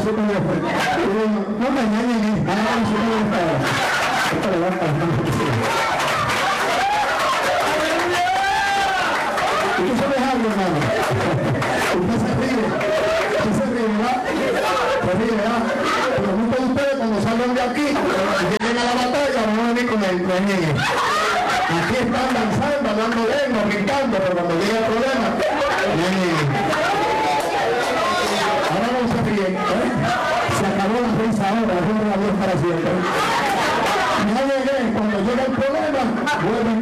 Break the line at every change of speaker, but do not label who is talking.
se me fue. No me engañen, se me fue. Esto le va a pasar. ¿Y qué se deja, hermano? Usted se ríe, ¿verdad? Se ríe, ¿verdad? Pero muchos de ustedes cuando salgan de aquí y lleguen a la batalla van a venir con el ñeñe. Aquí están danzando, hablando lengua, brincando, pero cuando llega el problema, ahora no se ríen, ¿eh? Se acabó la risa ahora, gloria a Dios para siempre. No llegué, cuando llega el problema, vuelven